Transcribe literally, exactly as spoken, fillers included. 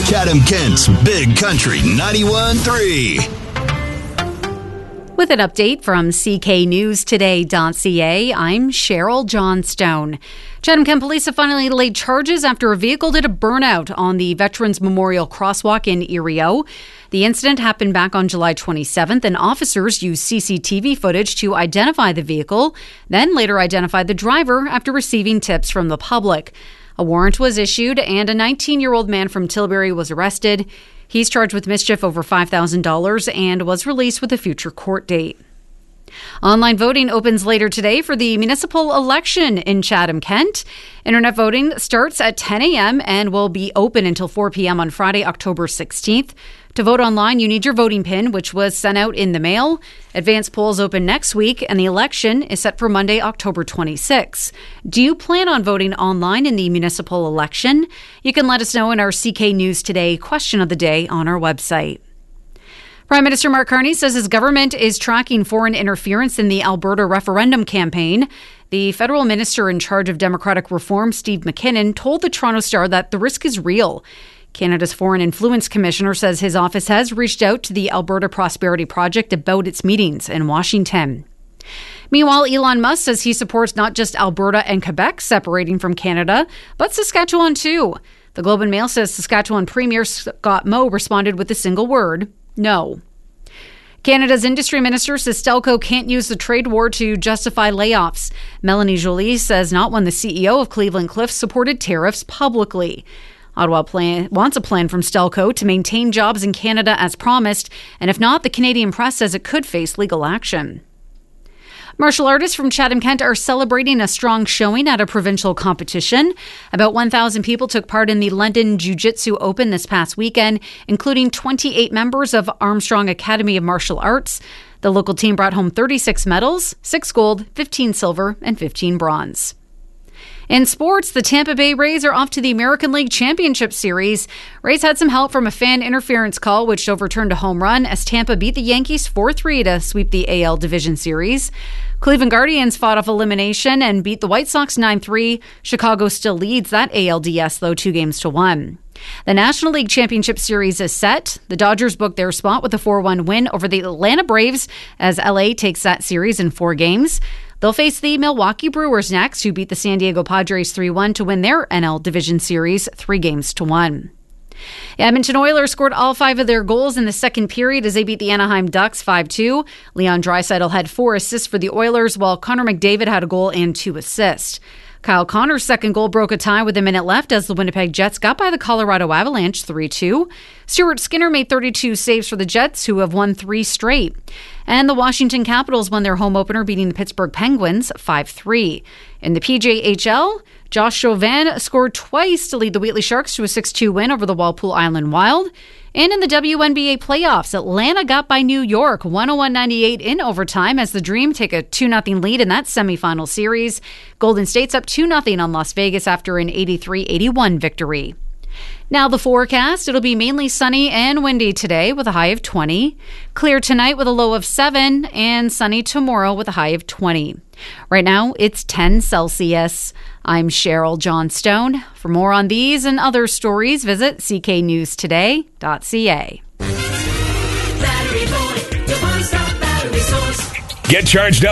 Chatham-Kent's Big Country ninety-one point three. With an update from C K News Today dot C A, I'm Cheryl Johnstone. Chatham-Kent police have finally laid charges after a vehicle did a burnout on the Veterans Memorial Crosswalk in Erio. The incident happened back on July twenty-seventh, and officers used C C T V footage to identify the vehicle, then later identified the driver after receiving tips from the public. A warrant was issued, and a nineteen-year-old man from Tilbury was arrested. He's charged with mischief over five thousand dollars and was released with a future court date. Online voting opens later today for the municipal election in Chatham-Kent. Internet voting starts at ten a.m. and will be open until four p.m. on Friday, October sixteenth. To vote online, you need your voting pin, which was sent out in the mail. Advanced polls open next week, and the election is set for Monday, October twenty-sixth. Do you plan on voting online in the municipal election? You can let us know in our C K News Today question of the day on our website. Prime Minister Mark Carney says his government is tracking foreign interference in the Alberta referendum campaign. The federal minister in charge of Democratic Reform, Steve McKinnon, told the Toronto Star that the risk is real. Canada's Foreign Influence Commissioner says his office has reached out to the Alberta Prosperity Project about its meetings in Washington. Meanwhile, Elon Musk says he supports not just Alberta and Quebec separating from Canada, but Saskatchewan too. The Globe and Mail says Saskatchewan Premier Scott Moe responded with a single word: no. Canada's industry minister says Stelco can't use the trade war to justify layoffs. Melanie Joly says not when the C E O of Cleveland Cliffs supported tariffs publicly. Ottawa plan, wants a plan from Stelco to maintain jobs in Canada as promised, and if not, the Canadian press says it could face legal action. Martial artists from Chatham-Kent are celebrating a strong showing at a provincial competition. About one thousand people took part in the London Jiu-Jitsu Open this past weekend, including twenty-eight members of Armstrong Academy of Martial Arts. The local team brought home thirty-six medals, six gold, fifteen silver, and fifteen bronze. In sports, the Tampa Bay Rays are off to the American League Championship Series. Rays had some help from a fan interference call, which overturned a home run as Tampa beat the Yankees four three to sweep the A L Division Series. Cleveland Guardians fought off elimination and beat the White Sox nine three. Chicago still leads that A L D S, though, two games to one. The National League Championship Series is set. The Dodgers booked their spot with a four one win over the Atlanta Braves as L A takes that series in four games. They'll face the Milwaukee Brewers next, who beat the San Diego Padres three one to win their N L Division Series three games to one. Edmonton Oilers scored all five of their goals in the second period as they beat the Anaheim Ducks five two. Leon Draisaitl had four assists for the Oilers, while Connor McDavid had a goal and two assists. Kyle Connor's second goal broke a tie with a minute left as the Winnipeg Jets got by the Colorado Avalanche three two. Stuart Skinner made thirty-two saves for the Jets, who have won three straight. And the Washington Capitals won their home opener, beating the Pittsburgh Penguins five three. In the P J H L, Josh Chauvin scored twice to lead the Wheatley Sharks to a six two win over the Walpole Island Wild. And in the W N B A playoffs, Atlanta got by New York one oh one ninety-eight in overtime as the Dream take a two nothing lead in that semifinal series. Golden State's up two nothing on Las Vegas after an eighty-three eighty-one victory. Now the forecast. It'll be mainly sunny and windy today with a high of twenty. Clear tonight with a low of seven, and sunny tomorrow with a high of twenty. Right now, it's ten Celsius. I'm Cheryl Johnstone. For more on these and other stories, visit C K News Today dot C A. Get charged up.